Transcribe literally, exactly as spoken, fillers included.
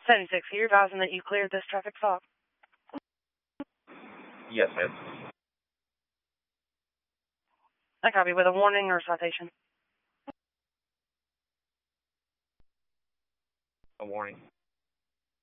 seventy-six, you're advising that you cleared this traffic stop. Yes, ma'am. I copy, with a warning or citation. A warning.